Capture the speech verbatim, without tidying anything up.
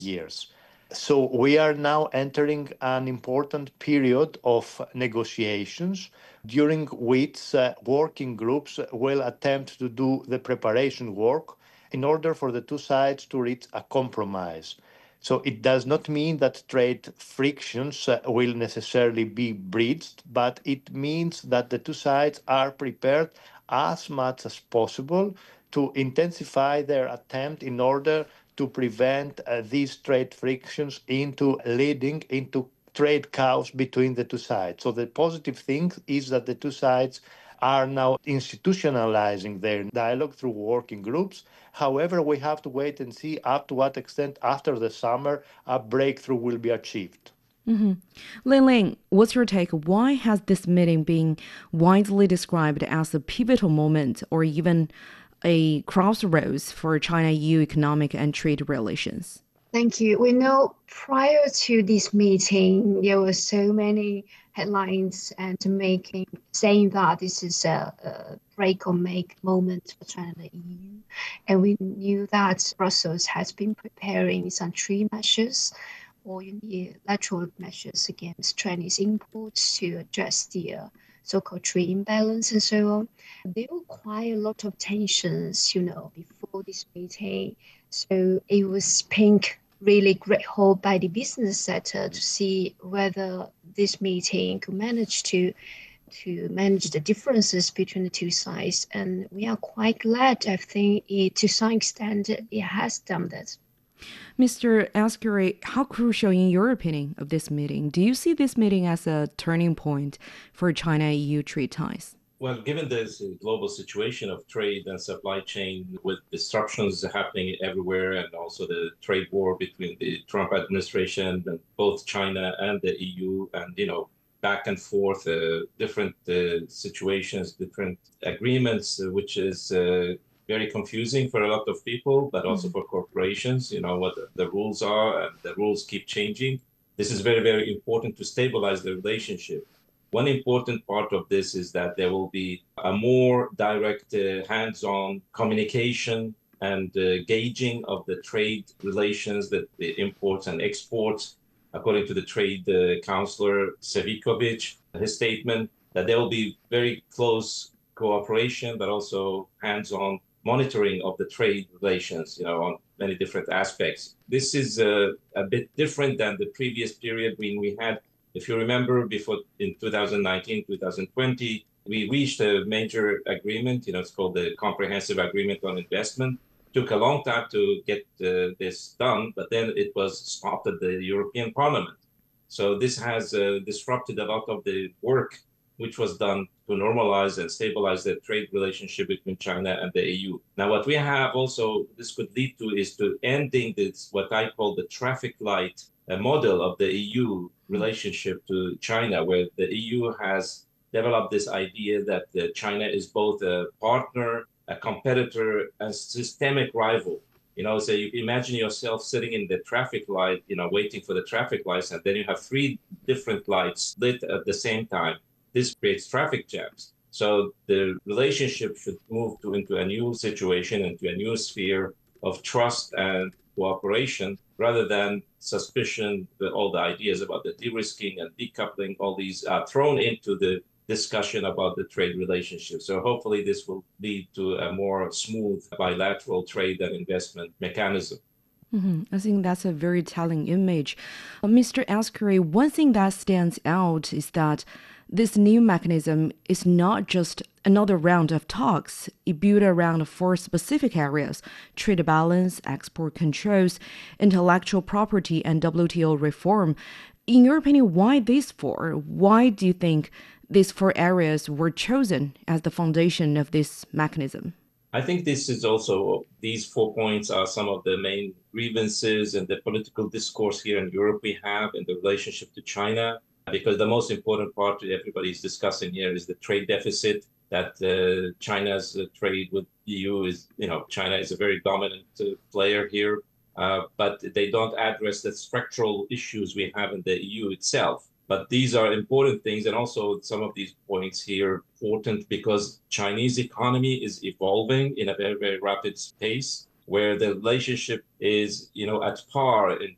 years. So we are now entering an important period of negotiations during which uh, working groups will attempt to do the preparation work in order for the two sides to reach a compromise. So it does not mean that trade frictions uh, will necessarily be breached, but it means that the two sides are prepared as much as possible to intensify their attempt in order to prevent uh, these trade frictions into leading into trade chaos between the two sides. So the positive thing is that the two sides are now institutionalizing their dialogue through working groups. However, we have to wait and see up to what extent after the summer a breakthrough will be achieved. Mm-hmm. Ling Ling, what's your take? Why has this meeting been widely described as a pivotal moment or even a crossroads for China-E U economic and trade relations? Thank you. We know prior to this meeting, there were so many headlines and making saying that this is a, a break or make moment for China and the E U. And we knew that Brussels has been preparing some trade measures or unilateral measures against Chinese imports to address the uh, so-called trade imbalance and so on. There were quite a lot of tensions, you know, before this meeting. So it was pink really great hope by the business sector to see whether this meeting could manage to to manage the differences between the two sides. And we are quite glad, I think, it, to some extent, it has done that. Mister Askery, how crucial, in your opinion, of this meeting? Do you see this meeting as a turning point for China-E U trade ties? Well, given this global situation of trade and supply chain with disruptions happening everywhere and also the trade war between the Trump administration and both China and the E U and, you know, back and forth, uh, different uh, situations, different agreements, uh, which is uh, very confusing for a lot of people, but also mm-hmm. for corporations, you know, what the rules are, and the rules keep changing. This is very, very important to stabilize the relationship. One important part of this is that there will be a more direct, uh, hands-on communication and uh, gauging of the trade relations, that the imports and exports, according to the trade uh, counselor Sevikovic, his statement, that there will be very close cooperation, but also hands-on monitoring of the trade relations, you know, on many different aspects. This is uh, a bit different than the previous period when we had, if you remember, before in two thousand nineteen, two thousand twenty, we reached a major agreement, you know, it's called the Comprehensive Agreement on Investment. Took a long time to get uh, this done, but then it was stopped at the European Parliament. So this has uh, disrupted a lot of the work which was done to normalize and stabilize the trade relationship between China and the E U. Now, what we have also, this could lead to, is to ending this, what I call the traffic light uh, model of the E U relationship to China, where the E U has developed this idea that uh, China is both a partner, a competitor, a systemic rival. You know, so you imagine yourself sitting in the traffic light, you know, waiting for the traffic lights, and then you have three different lights lit at the same time. This creates traffic jams. So the relationship should move to into a new situation, into a new sphere of trust and cooperation, rather than suspicion. The, all the ideas about the de-risking and decoupling, all these are thrown into the discussion about the trade relationship. So hopefully this will lead to a more smooth bilateral trade and investment mechanism. Mm-hmm. I think that's a very telling image. Uh, Mister Askery, one thing that stands out is that this new mechanism is not just another round of talks. It built around four specific areas: trade balance, export controls, intellectual property, and W T O reform. In your opinion, why these four? Why do you think these four areas were chosen as the foundation of this mechanism? I think this is also, these four points are some of the main grievances and the political discourse here in Europe we have in the relationship to China, because the most important part that everybody is discussing here is the trade deficit, that uh, China's uh, trade with E U is, you know, China is a very dominant uh, player here, uh, but they don't address the structural issues we have in the E U itself. But these are important things, and also some of these points here important because Chinese economy is evolving in a very, very rapid pace, where the relationship is, you know, at par in